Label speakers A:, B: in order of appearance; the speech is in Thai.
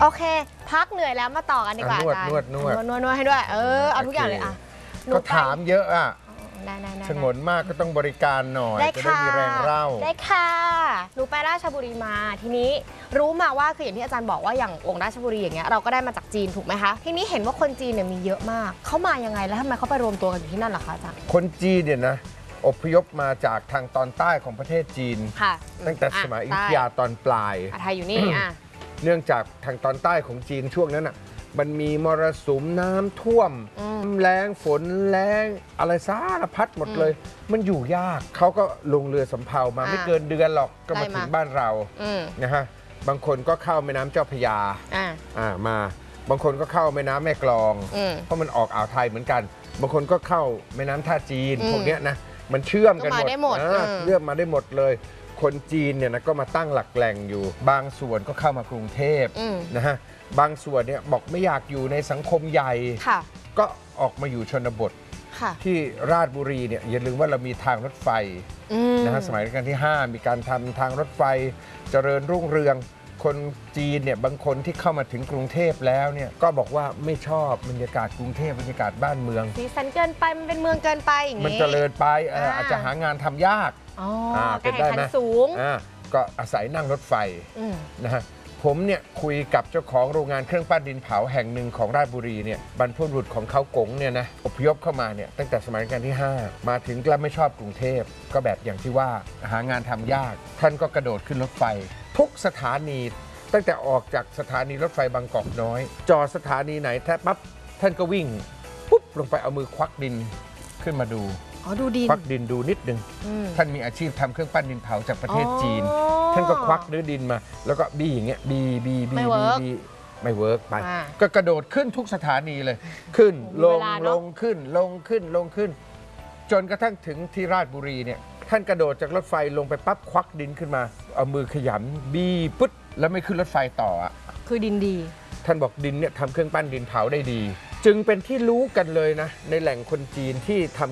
A: โอเคพักเหนื่อยแล้วมาต่อกันดีกว่าน
B: วด
A: ให้ด้วยเอาทุกอย่างเลยอ่ะ
B: ก็ถามเยอะอ่ะ
A: ได้
B: ฉงนมากก็ต้องบริการหน่อยจะได้มีแรงเล่า
A: ได้ค่ะหนูไปราชบุรีมาทีนี้รู้มาว่าคืออย่างที่อาจารย์บอกว่าอย่างองค์ราชบุรีอย่างเงี้ยเราก็ได้มาจากจีนถูกไหมคะทีนี้เห็นว่าคนจีนเนี่ยมีเยอะมากเขามายังไงแล้วทำไมเขาไปรวมตัวกันอยู่ที่นั่นล่ะคะอาจารย์
B: คนจีนเนี่ยนะอพยพมาจากทางตอนใต้ของประเทศจีน
A: ค่ะ
B: ตั้งแต่สมัยอยุธยาตอนปลาย
A: ไทยอยู่นี่
B: เนื่องจากทางตอนใต้ของจีนช่วงนั้นอ่ะมันมีมรสุมน้ำท่วมแล้งฝนแล้งอะไรสารพัดหมดเลยมันอยู่ยากเขาก็ลงเรือสำเภามาไม่เกินเดือนหรอกก็มาถึงบ้านเรานะฮะบางคนก็เข้าแม่น้ำเจ้าพระยามาบางคนก็เข้าแม่น้ำแม่กลองเพราะมันออกอ่าวไทยเหมือนกันบางคนก็เข้าแม่น้ำท่าจีนพวกเนี้ยนะมันเชื่อมกันหมดเชื่อมมาได้หมดเลยคนจีนเนี่ยนะก็มาตั้งหลักแหล่งอยู่บางส่วนก็เข้ามากรุงเทพนะฮะบางส่วนเนี่ยบอกไม่อยากอยู่ในสังคมใหญ่ก็ออกมาอยู่ชนบทที่ราชบุรีเนี่ยอย่าลืมว่าเรามีทางรถไฟนะฮะสมัยรัชกาลที่ 5มีการทำทางรถไฟเจริญรุ่งเรืองคนจีนเนี่ยบางคนที่เข้ามาถึงกรุงเทพแล้วเนี่ยก็บอกว่าไม่ชอบบรรยากาศกรุงเทพบรรยากาศบ้านเมือง
A: สีสันเกินไปมันเป็นเมืองเกินไปอย่างนี้
B: มันเจริญไปอาจจะหางานทำยาก
A: เป็นได้ไหมสูง
B: ก็อาศัยนั่งรถไฟนะฮะผมเนี่ยคุยกับเจ้าของโรงงานเครื่องปั้นดินเผาแห่งหนึ่งของราชบุรีเนี่ยบรรพบุรุษของเขากงเนี่ยนะอพยพเข้ามาเนี่ยตั้งแต่สมัยรัชกาลที่ 5มาถึงแล้วไม่ชอบกรุงเทพก็แบบอย่างที่ว่าหางานทำยากท่านก็กระโดดขึ้นรถไฟทุกสถานีตั้งแต่ออกจากสถานีรถไฟบางกอกน้อยจอดสถานีไหนแทบปั๊บท่านก็วิ่งปุ๊บลงไปเอามือควักดินขึ้นมาดู
A: ดูดิน
B: ควักดินดูนิดนึงท่านมีอาชีพทำเครื่องปั้นดินเผาจากประเทศจีนท่านก็ควักเนื้อดินมาแล้วก็บี้อย่างเงี้ยบี้ไม่เวิร์กไปก็กระโดดขึ้นทุกสถานีเลยขึ้นลงขึ้นจนกระทั่งถึงที่ราชบุรีเนี่ยท่านกระโดดจากรถไฟลงไปปั๊บควักดินขึ้นมาเอามือขยำบี้ปึ๊ดแล้วไม่ขึ้นรถไฟต่อ
A: คือดินดี
B: ท่านบอกดินเนี่ยทำเครื่องปั้นดินเผาได้ดีจึงเป็นที่รู้กันเลยนะในแหล่งคนจีนที่ทำ